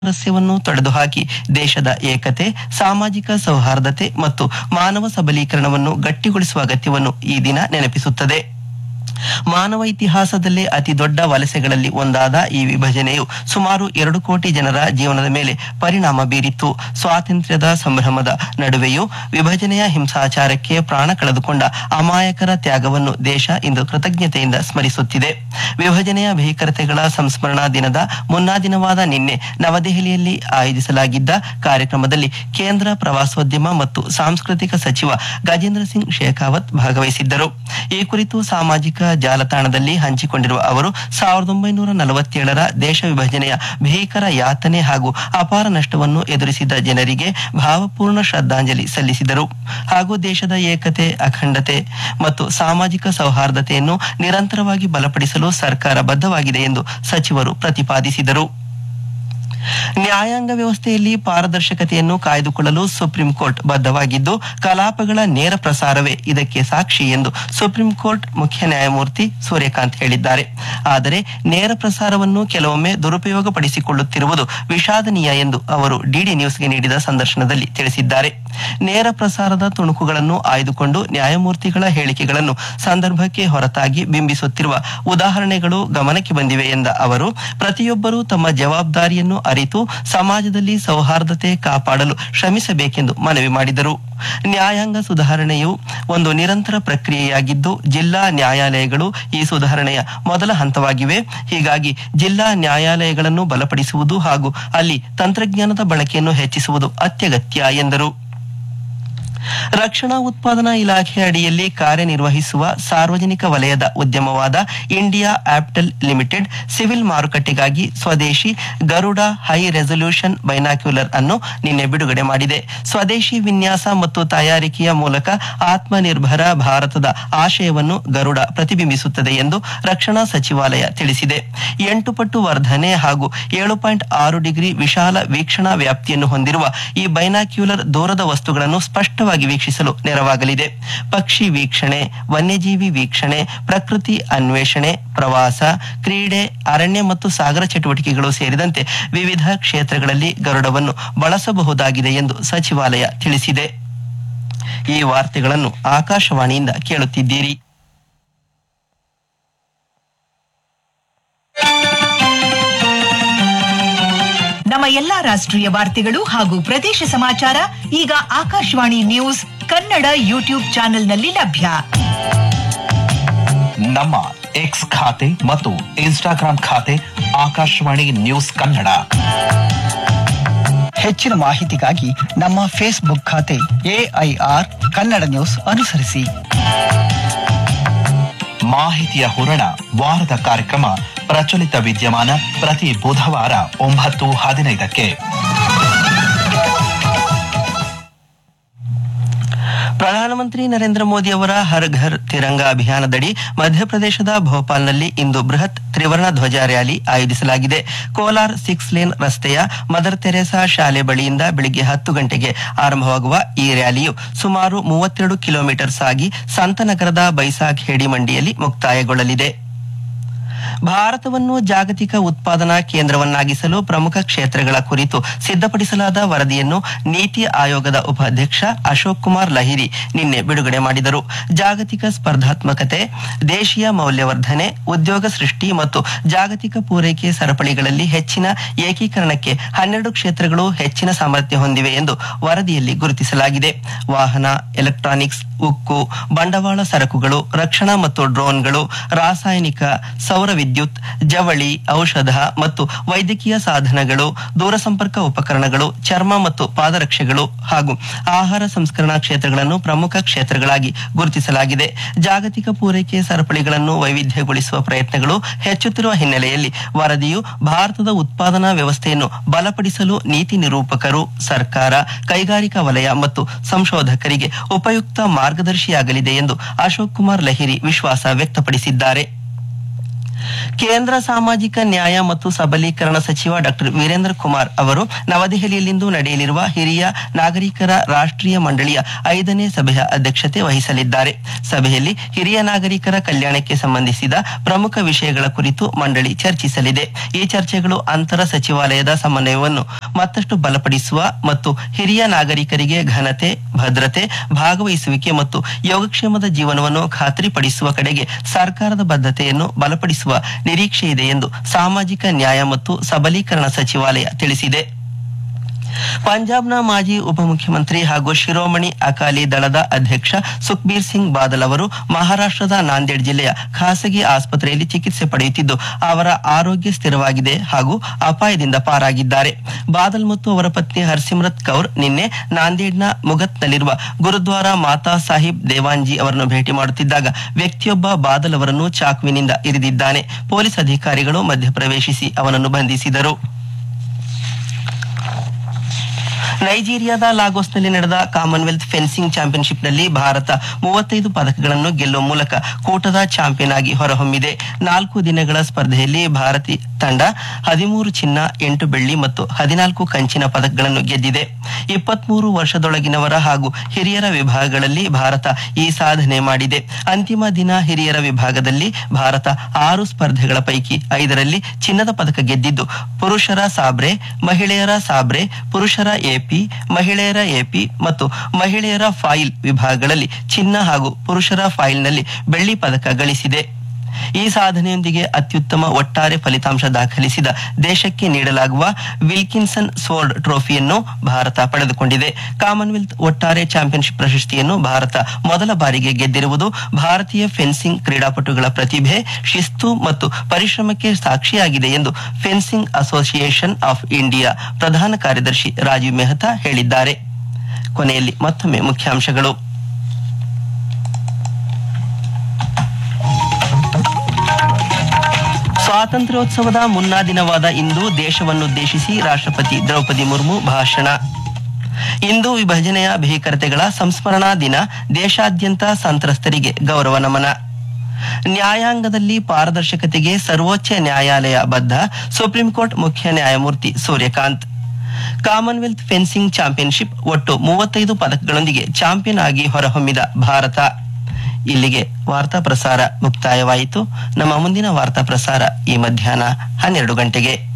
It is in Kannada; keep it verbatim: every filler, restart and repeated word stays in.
ಸಾಮರಸ್ಯವನ್ನು ತೊಡೆದುಹಾಕಿ ದೇಶದ ಏಕತೆ, ಸಾಮಾಜಿಕ ಸೌಹಾರ್ದತೆ ಮತ್ತು ಮಾನವ ಸಬಲೀಕರಣವನ್ನು ಗಟ್ಟಿಗೊಳಿಸುವ ಅಗತ್ಯವನ್ನು ಈ ದಿನ ನೆನಪಿಸುತ್ತದೆ. ಮಾನವ ಇತಿಹಾಸದಲ್ಲೇ ಅತಿ ದೊಡ್ಡ ವಲಸೆಗಳಲ್ಲಿ ಒಂದಾದ ಈ ವಿಭಜನೆಯು ಸುಮಾರು ಎರಡು ಕೋಟಿ ಜನರ ಜೀವನದ ಮೇಲೆ ಪರಿಣಾಮ ಬೀರಿತ್ತು. ಸ್ವಾತಂತ್ರ್ಯದ ಸಂಭ್ರಮದ ನಡುವೆಯೂ ವಿಭಜನೆಯ ಹಿಂಸಾಚಾರಕ್ಕೆ ಪ್ರಾಣ ಕಳೆದುಕೊಂಡ ಅಮಾಯಕರ ತ್ಯಾಗವನ್ನು ದೇಶ ಇಂದು ಕೃತಜ್ಞತೆಯಿಂದ ಸ್ಮರಿಸುತ್ತಿದೆ. ವಿಭಜನೆಯ ಭೀಕರತೆಗಳ ಸಂಸ್ಮರಣಾ ದಿನದ ಮುನ್ನಾ ದಿನವಾದ ನಿನ್ನೆ ನವದೆಹಲಿಯಲ್ಲಿ ಆಯೋಜಿಸಲಾಗಿದ್ದ ಕಾರ್ಯಕ್ರಮದಲ್ಲಿ ಕೇಂದ್ರ ಪ್ರವಾಸೋದ್ಯಮ ಮತ್ತು ಸಾಂಸ್ಕೃತಿಕ ಸಚಿವ ಗಜೇಂದ್ರ ಸಿಂಗ್ ಶೇಖಾವತ್ ಭಾಗವಹಿಸಿದ್ದರು. ಈ ಕುರಿತು ಸಾಮಾಜಿಕ ಜಾಲತಾಣದಲ್ಲಿ ಹಂಚಿಕೊಂಡಿರುವ ಅವರು ಸಾವಿರದ ಒಂಬೈನೂರ ನಲವತ್ತೇಳರ ದೇಶ ವಿಭಜನೆಯ ಭೀಕರ ಯಾತನೆ ಹಾಗೂ ಅಪಾರ ನಷ್ಟವನ್ನು ಎದುರಿಸಿದ ಜನರಿಗೆ ಭಾವಪೂರ್ಣ ಶ್ರದ್ಧಾಂಜಲಿ ಸಲ್ಲಿಸಿದರು ಹಾಗೂ ದೇಶದ ಏಕತೆ, ಅಖಂಡತೆ ಮತ್ತು ಸಾಮಾಜಿಕ ಸೌಹಾರ್ದತೆಯನ್ನು ನಿರಂತರವಾಗಿ ಬಲಪಡಿಸಲು ಸರ್ಕಾರ ಬದ್ಧವಾಗಿದೆ ಎಂದು ಸಚಿವರು ಪ್ರತಿಪಾದಿಸಿದರು. ನ್ಯಾಯಾಂಗ ವ್ಯವಸ್ಥೆಯಲ್ಲಿ ಪಾರದರ್ಶಕತೆಯನ್ನು ಕಾಯ್ದುಕೊಳ್ಳಲು ಸುಪ್ರೀಂ ಕೋರ್ಟ್ ಬದ್ಧವಾಗಿದ್ದು, ಕಲಾಪಗಳ ನೇರ ಪ್ರಸಾರವೇ ಇದಕ್ಕೆ ಸಾಕ್ಷಿ ಎಂದು ಸುಪ್ರೀಂ ಕೋರ್ಟ್ ಮುಖ್ಯ ನ್ಯಾಯಮೂರ್ತಿ ಸೂರ್ಯಕಾಂತ್ ಹೇಳಿದ್ದಾರೆ. ಆದರೆ ನೇರ ಪ್ರಸಾರವನ್ನು ಕೆಲವೊಮ್ಮೆ ದುರುಪಯೋಗಪಡಿಸಿಕೊಳ್ಳುತ್ತಿರುವುದು ವಿಷಾದನೀಯ ಎಂದು ಅವರು ಡಿಡಿ ನ್ಯೂಸ್ಗೆ ನೀಡಿದ ಸಂದರ್ಶನದಲ್ಲಿ ತಿಳಿಸಿದ್ದಾರೆ. ನೇರ ಪ್ರಸಾರದ ತುಣುಕುಗಳನ್ನು ಆಯ್ದುಕೊಂಡು ನ್ಯಾಯಮೂರ್ತಿಗಳ ಹೇಳಿಕೆಗಳನ್ನು ಸಂದರ್ಭಕ್ಕೆ ಹೊರತಾಗಿ ಬಿಂಬಿಸುತ್ತಿರುವ ಉದಾಹರಣೆಗಳು ಗಮನಕ್ಕೆ ಬಂದಿವೆ ಎಂದ ಅವರು, ಪ್ರತಿಯೊಬ್ಬರೂ ತಮ್ಮ ಜವಾಬ್ದಾರಿಯನ್ನು ಅರಿತು ಸಮಾಜದಲ್ಲಿ ಸೌಹಾರ್ದತೆ ಕಾಪಾಡಲು ಶ್ರಮಿಸಬೇಕೆಂದು ಮನವಿ ಮಾಡಿದರು. ನ್ಯಾಯಾಂಗ ಸುಧಾರಣೆಯು ಒಂದು ನಿರಂತರ ಪ್ರಕ್ರಿಯೆಯಾಗಿದ್ದು, ಜಿಲ್ಲಾ ನ್ಯಾಯಾಲಯಗಳು ಈ ಸುಧಾರಣೆಯ ಮೊದಲ ಹಂತವಾಗಿವೆ. ಹೀಗಾಗಿ ಜಿಲ್ಲಾ ನ್ಯಾಯಾಲಯಗಳನ್ನು ಬಲಪಡಿಸುವುದು ಹಾಗೂ ಅಲ್ಲಿ ತಂತ್ರಜ್ಞಾನದ ಬಳಕೆಯನ್ನು ಹೆಚ್ಚಿಸುವುದು ಅತ್ಯಗತ್ಯ ಎಂದರು. ರಕ್ಷಣಾ ಉತ್ಪಾದನಾ ಇಲಾಖೆ ಅಡಿಯಲ್ಲಿ ಕಾರ್ಯನಿರ್ವಹಿಸುವ ಸಾರ್ವಜನಿಕ ವಲಯದ ಉದ್ಯಮವಾದ ಇಂಡಿಯಾ ಆಪ್ಟೆಲ್ ಲಿಮಿಟೆಡ್ ಸಿವಿಲ್ ಮಾರುಕಟ್ಟೆಗಾಗಿ ಸ್ವದೇಶಿ ಗರುಡ ಹೈ ರೆಸಲ್ಯೂಷನ್ ಬೈನಾಕ್ಯುಲರ್ ಅನ್ನು ನಿನ್ನೆ ಬಿಡುಗಡೆ ಮಾಡಿದೆ. ಸ್ವದೇಶಿ ವಿನ್ಯಾಸ ಮತ್ತು ತಯಾರಿಕೆಯ ಮೂಲಕ ಆತ್ಮನಿರ್ಭರ ಭಾರತದ ಆಶಯವನ್ನು ಗರುಡ ಪ್ರತಿಬಿಂಬಿಸುತ್ತದೆ ಎಂದು ರಕ್ಷಣಾ ಸಚಿವಾಲಯ ತಿಳಿಸಿದೆ. ಎಂಟು ಪಟ್ಟು ವರ್ಧನೆ ಹಾಗೂ ಏಳು ಪಾಯಿಂಟ್ ಆರು ಡಿಗ್ರಿ ವಿಶಾಲ ವೀಕ್ಷಣಾ ವ್ಯಾಪ್ತಿಯನ್ನು ಹೊಂದಿರುವ ಈ ಬೈನಾಕ್ಯುಲರ್ ದೂರದ ವಸ್ತುಗಳನ್ನು ಸ್ಪಷ್ಟವಾಗಿ ವೀಕ್ಷಿಸಲು ನೆರವಾಗಲಿದೆ. ಪಕ್ಷಿ ವೀಕ್ಷಣೆ, ವನ್ಯಜೀವಿ ವೀಕ್ಷಣೆ, ಪ್ರಕೃತಿ ಅನ್ವೇಷಣೆ, ಪ್ರವಾಸ, ಕ್ರೀಡೆ, ಅರಣ್ಯ ಮತ್ತು ಸಾಗರ ಚಟುವಟಿಕೆಗಳು ಸೇರಿದಂತೆ ವಿವಿಧ ಕ್ಷೇತ್ರಗಳಲ್ಲಿ ಗರುಡವನ್ನು ಬಳಸಬಹುದಾಗಿದೆ ಎಂದು ಸಚಿವಾಲಯ ತಿಳಿಸಿದೆ. ಈ ವಾರ್ತೆಗಳನ್ನು ಆಕಾಶವಾಣಿಯಿಂದ ಕೇಳುತ್ತಿದ್ದೀರಿ. ನಮ್ಮ ಎಲ್ಲಾ ರಾಷ್ಟ್ರೀಯ ವಾರ್ತೆಗಳು ಹಾಗೂ ಪ್ರದೇಶ ಸಮಾಚಾರ ಈಗ ಆಕಾಶವಾಣಿ ನ್ಯೂಸ್ ಕನ್ನಡ ಯೂಟ್ಯೂಬ್ ಚಾನೆಲ್ನಲ್ಲಿ ಲಭ್ಯ. ನಮ್ಮ ಎಕ್ಸ್ ಖಾತೆ ಮತ್ತು ಇನ್ಸ್ಟಾಗ್ರಾಂ ಖಾತೆ ಆಕಾಶವಾಣಿ ನ್ಯೂಸ್ ಕನ್ನಡ. ಹೆಚ್ಚಿನ ಮಾಹಿತಿಗಾಗಿ ನಮ್ಮ ಫೇಸ್ಬುಕ್ ಖಾತೆ ಎಐಆರ್ ಕನ್ನಡ ನ್ಯೂಸ್ ಅನುಸರಿಸಿ. ಮಾಹಿತಿಯ ಹೂರಣ ವಾರದ ಕಾರ್ಯಕ್ರಮ ಪ್ರಚಲಿತ ವಿದ್ಯಮಾನ ಪ್ರತಿ ಬುಧವಾರ ಒಂಬತ್ತು ಹದಿನೈದಕ್ಕೆ. ಪ್ರಧಾನಮಂತ್ರಿ ನರೇಂದ್ರ ಮೋದಿ ಅವರ ಹರ್ ಘರ್ ತಿರಂಗ ಅಭಿಯಾನದಡಿ ಮಧ್ಯಪ್ರದೇಶದ ಭೋಪಾಲ್ನಲ್ಲಿ ಇಂದು ಬೃಹತ್ ತ್ರಿವರ್ಣ ಧ್ವಜ ರ್ಯಾಲಿ ಆಯೋಜಿಸಲಾಗಿದೆ. ಕೋಲಾರ್ ಸಿಕ್ಸ್ ಲೇನ್ ರಸ್ತೆಯ ಮದರ್ ತೆರೇಸಾ ಶಾಲೆ ಬಳಿಯಿಂದ ಬೆಳಿಗ್ಗೆ ಹತ್ತು ಗಂಟೆಗೆ ಆರಂಭವಾಗುವ ಈ ರ್ಯಾಲಿಯು ಸುಮಾರು ಮೂವತ್ತೆರಡು ಕಿಲೋಮೀಟರ್ ಸಾಗಿ ಸಂತನಗರದ ಬೈಸಾಖ್ ಹೇಡಿ ಮಂಡಿಯಲ್ಲಿ ಮುಕ್ತಾಯಗೊಳ್ಳಲಿದೆ. ಭಾರತವನ್ನು ಜಾಗತಿಕ ಉತ್ಪಾದನಾ ಕೇಂದ್ರವನ್ನಾಗಿಸಲು ಪ್ರಮುಖ ಕ್ಷೇತ್ರಗಳ ಕುರಿತು ಸಿದ್ಧಪಡಿಸಲಾದ ವರದಿಯನ್ನು ನೀತಿ ಆಯೋಗದ ಉಪಾಧ್ಯಕ್ಷ ಅಶೋಕ್ ಕುಮಾರ್ ಲಹಿರಿ ನಿನ್ನೆ ಬಿಡುಗಡೆ ಮಾಡಿದರು. ಜಾಗತಿಕ ಸ್ಪರ್ಧಾತ್ಮಕತೆ, ದೇಶೀಯ ಮೌಲ್ಯವರ್ಧನೆ, ಉದ್ಯೋಗ ಸೃಷ್ಟಿ ಮತ್ತು ಜಾಗತಿಕ ಪೂರೈಕೆ ಸರಪಳಿಗಳಲ್ಲಿ ಹೆಚ್ಚಿನ ಏಕೀಕರಣಕ್ಕೆ ಹನ್ನೆರಡು ಕ್ಷೇತ್ರಗಳು ಹೆಚ್ಚಿನ ಸಾಮರ್ಥ್ಯ ಹೊಂದಿವೆ ಎಂದು ವರದಿಯಲ್ಲಿ ಗುರುತಿಸಲಾಗಿದೆ. ವಾಹನ, ಎಲೆಕ್ಟ್ರಾನಿಕ್ಸ್, ಉಕ್ಕು, ಬಂಡವಾಳ ಸರಕುಗಳು, ರಕ್ಷಣಾ ಮತ್ತು ಡ್ರೋನ್ಗಳು, ರಾಸಾಯನಿಕ, ಸೌರ ವಿದ್ಯುತ್, ಜವಳಿ, ಔಷಧ ಮತ್ತು ವೈದ್ಯಕೀಯ ಸಾಧನಗಳು, ದೂರಸಂಪರ್ಕ ಉಪಕರಣಗಳು, ಚರ್ಮ ಮತ್ತು ಪಾದರಕ್ಷೆಗಳು ಹಾಗೂ ಆಹಾರ ಸಂಸ್ಕರಣಾ ಕ್ಷೇತ್ರಗಳನ್ನು ಪ್ರಮುಖ ಕ್ಷೇತ್ರಗಳಾಗಿ ಗುರುತಿಸಲಾಗಿದೆ. ಜಾಗತಿಕ ಪೂರೈಕೆ ಸರಪಳಿಗಳನ್ನು ವೈವಿಧ್ಯಗೊಳಿಸುವ ಪ್ರಯತ್ನಗಳು ಹೆಚ್ಚುತ್ತಿರುವ ಹಿನ್ನೆಲೆಯಲ್ಲಿ ವರದಿಯು ಭಾರತದ ಉತ್ಪಾದನಾ ವ್ಯವಸ್ಥೆಯನ್ನು ಬಲಪಡಿಸಲು ನೀತಿ ನಿರೂಪಕರು, ಸರ್ಕಾರ, ಕೈಗಾರಿಕಾ ವಲಯ ಮತ್ತು ಸಂಶೋಧಕರಿಗೆ ಉಪಯುಕ್ತ ಮಾರ್ಗದರ್ಶಿಯಾಗಲಿದೆ ಎಂದು ಅಶೋಕ್ ಕುಮಾರ್ ಲಹಿರಿ ವಿಶ್ವಾಸ ವ್ಯಕ್ತಪಡಿಸಿದ್ದಾರೆ. ಕೇಂದ್ರ ಸಾಮಾಜಿಕ ನ್ಯಾಯ ಮತ್ತು ಸಬಲೀಕರಣ ಸಚಿವ ಡಾಕ್ಟರ್ ವೀರೇಂದ್ರ ಕುಮಾರ್ ಅವರು ನವದೆಹಲಿಯಲ್ಲಿಂದು ನಡೆಯಲಿರುವ ಹಿರಿಯ ನಾಗರಿಕರ ರಾಷ್ಟ್ರೀಯ ಮಂಡಳಿಯ ಐದನೇ ಸಭೆಯ ಅಧ್ಯಕ್ಷತೆ ವಹಿಸಲಿದ್ದಾರೆ. ಸಭೆಯಲ್ಲಿ ಹಿರಿಯ ನಾಗರಿಕರ ಕಲ್ಯಾಣಕ್ಕೆ ಸಂಬಂಧಿಸಿದ ಪ್ರಮುಖ ವಿಷಯಗಳ ಕುರಿತು ಮಂಡಳಿ ಚರ್ಚಿಸಲಿದೆ. ಈ ಚರ್ಚೆಗಳು ಅಂತರ ಸಚಿವಾಲಯದ ಸಮನ್ವಯವನ್ನು ಮತ್ತಷ್ಟು ಬಲಪಡಿಸುವ ಮತ್ತು ಹಿರಿಯ ನಾಗರಿಕರಿಗೆ ಘನತೆ, ಭದ್ರತೆ, ಭಾಗವಹಿಸುವಿಕೆ ಮತ್ತು ಯೋಗಕ್ಷೇಮದ ಜೀವನವನ್ನು ಖಾತ್ರಿಪಡಿಸುವ ಕಡೆಗೆ ಸರ್ಕಾರದ ಬದ್ಧತೆಯನ್ನು ಬಲಪಡಿಸುವ ನಿರೀಕ್ಷೆ ಇದೆ ಎಂದು ಸಾಮಾಜಿಕ ನ್ಯಾಯ ಮತ್ತು ಸಬಲೀಕರಣ ಸಚಿವಾಲಯ ತಿಳಿಸಿದೆ. ಪಂಜಾಬ್ನ ಮಾಜಿ ಉಪಮುಖ್ಯಮಂತ್ರಿ ಹಾಗೂ ಶಿರೋಮಣಿ ಅಕಾಲಿ ದಳದ ಅಧ್ಯಕ್ಷ ಸುಖ್ಬೀರ್ ಸಿಂಗ್ ಬಾದಲ್ ಅವರು ಮಹಾರಾಷ್ಟ್ರದ ನಾಂದೇಡ್ ಜಿಲ್ಲೆಯ ಖಾಸಗಿ ಆಸ್ಪತ್ರೆಯಲ್ಲಿ ಚಿಕಿತ್ಸೆ ಪಡೆಯುತ್ತಿದ್ದು ಅವರ ಆರೋಗ್ಯ ಸ್ಥಿರವಾಗಿದೆ ಹಾಗೂ ಅಪಾಯದಿಂದ ಪಾರಾಗಿದ್ದಾರೆ. ಬಾದಲ್ ಮತ್ತು ಅವರ ಪತ್ನಿ ಹರ್ಸಿಮ್ರತ್ ಕೌರ್ ನಿನ್ನೆ ನಾಂದೇಡ್ನ ಮುಗತ್ನಲ್ಲಿರುವ ಗುರುದ್ವಾರ ಮಾತಾ ಸಾಹಿಬ್ ದೇವಾನ್ಜಿ ಅವರನ್ನು ಭೇಟಿ ಮಾಡುತ್ತಿದ್ದಾಗ ವ್ಯಕ್ತಿಯೊಬ್ಬ ಬಾದಲ್ ಅವರನ್ನು ಚಾಕುವಿನಿಂದ ಇರಿದಿದ್ದಾನೆ. ಪೊಲೀಸ್ ಅಧಿಕಾರಿಗಳು ಮಧ್ಯಪ್ರವೇಶಿಸಿ ಅವನನ್ನು ಬಂಧಿಸಿದರು. ನೈಜೀರಿಯಾದ ಲಾಗೋಸ್ನಲ್ಲಿ ನಡೆದ ಕಾಮನ್ವೆಲ್ತ್ ಫೆನ್ಸಿಂಗ್ ಚಾಂಪಿಯನ್ಶಿಪ್ನಲ್ಲಿ ಭಾರತ ಮೂವತ್ತೈದು ಪದಕಗಳನ್ನು ಗೆಲ್ಲುವ ಮೂಲಕ ಕೂಟದ ಚಾಂಪಿಯನ್ ಆಗಿ ಹೊರಹೊಮ್ಮಿದೆ. ನಾಲ್ಕು ದಿನಗಳ ಸ್ಪರ್ಧೆಯಲ್ಲಿ ಭಾರತೀಯ ತಂಡ ಹದಿಮೂರು ಚಿನ್ನ, ಎಂಟು ಬೆಳ್ಳಿ ಮತ್ತು ಹದಿನಾಲ್ಕು ಕಂಚಿನ ಪದಕಗಳನ್ನು ಗೆದ್ದಿದೆ. ಇಪ್ಪತ್ಮೂರು ವರ್ಷದೊಳಗಿನವರ ಹಾಗೂ ಹಿರಿಯರ ವಿಭಾಗಗಳಲ್ಲಿ ಭಾರತ ಈ ಸಾಧನೆ ಮಾಡಿದೆ. ಅಂತಿಮ ದಿನ ಹಿರಿಯರ ವಿಭಾಗದಲ್ಲಿ ಭಾರತ ಆರು ಸ್ಪರ್ಧೆಗಳ ಪೈಕಿ ಐದರಲ್ಲಿ ಚಿನ್ನದ ಪದಕ ಗೆದ್ದಿದ್ದು, ಪುರುಷರ ಸಾಬ್ರೆ, ಮಹಿಳೆಯರ ಸಾಬ್ರೆ, ಪುರುಷರ ಎಪಿ, ಮಹಿಳೆಯರ ಎಪಿ ಮತ್ತು ಮಹಿಳೆಯರ ಫಾಯಿಲ್ ವಿಭಾಗಗಳಲ್ಲಿ ಚಿನ್ನ ಹಾಗೂ ಪುರುಷರ ಫಾಯಿಲ್ನಲ್ಲಿ ಬೆಳ್ಳಿ ಪದಕ ಗಳಿಸಿದೆ. ಈ ಸಾಧನೆಯೊಂದಿಗೆ ಅತ್ಯುತ್ತಮ ಒಟ್ಟಾರೆ ಫಲಿತಾಂಶ ದಾಖಲಿಸಿದ ದೇಶಕ್ಕೆ ನೀಡಲಾಗುವ ವಿಲ್ಕಿನ್ಸನ್ ಸ್ವೋರ್ಡ್ ಟ್ರೋಫಿಯನ್ನು ಭಾರತ ಪಡೆದುಕೊಂಡಿದೆ. ಕಾಮನ್ವೆಲ್ತ್ ಒಟ್ಟಾರೆ ಚಾಂಪಿಯನ್ಶಿಪ್ ಪ್ರಶಸ್ತಿಯನ್ನು ಭಾರತ ಮೊದಲ ಬಾರಿಗೆ ಗೆದ್ದಿರುವುದು ಭಾರತೀಯ ಫೆನ್ಸಿಂಗ್ ಕ್ರೀಡಾಪಟುಗಳ ಪ್ರತಿಭೆ, ಶಿಸ್ತು ಮತ್ತು ಪರಿಶ್ರಮಕ್ಕೆ ಸಾಕ್ಷಿಯಾಗಿದೆ ಎಂದು ಫೆನ್ಸಿಂಗ್ ಅಸೋಸಿಯೇಷನ್ ಆಫ್ ಇಂಡಿಯಾ ಪ್ರಧಾನ ಕಾರ್ಯದರ್ಶಿ ರಾಜೀವ್ ಮೆಹ್ತಾ ಹೇಳಿದ್ದಾರೆ. ಕೊನೆಯಲ್ಲಿ ಮತ್ತೊಮ್ಮೆ ಮುಖ್ಯಾಂಶಗಳು. ಸ್ವಾತಂತ್ರ್ಯೋತ್ಸವದ ಮುನ್ನಾ ದಿನವಾದ ಇಂದು ದೇಶವನ್ನುದ್ದೇಶಿಸಿ ರಾಷ್ಟ್ರಪತಿ ದ್ರೌಪದಿ ಮುರ್ಮು ಭಾಷಣ. ಇಂದು ವಿಭಜನೆಯ ಭೀಕರತೆಗಳ ಸಂಸ್ಮರಣಾ ದಿನ, ದೇಶಾದ್ಯಂತ ಸಂತ್ರಸ್ತರಿಗೆ ಗೌರವ ನಮನ. ನ್ಯಾಯಾಂಗದಲ್ಲಿ ಪಾರದರ್ಶಕತೆಗೆ ಸರ್ವೋಚ್ಚ ನ್ಯಾಯಾಲಯ ಬದ್ಧ, ಸುಪ್ರೀಂ ಕೋರ್ಟ್ ಮುಖ್ಯ ನ್ಯಾಯಮೂರ್ತಿ ಸೂರ್ಯಕಾಂತ್. ಕಾಮನ್ವೆಲ್ತ್ ಫೆನ್ಸಿಂಗ್ ಚಾಂಪಿಯನ್ಶಿಪ್, ಒಟ್ಟು ಮೂವತ್ತೈದು ಪದಕಗಳೊಂದಿಗೆ ಚಾಂಪಿಯನ್ ಆಗಿ ಹೊರಹೊಮ್ಮಿದ ಭಾರತ. ಇಲ್ಲಿಗೆ ವಾರ್ತಾ ಪ್ರಸಾರ ಮುಕ್ತಾಯವಾಯಿತು. ನಮ್ಮ ಮುಂದಿನ ವಾರ್ತಾ ಪ್ರಸಾರ ಈ ಮಧ್ಯಾಹ್ನ ಹನ್ನೆರಡು ಗಂಟೆಗೆ.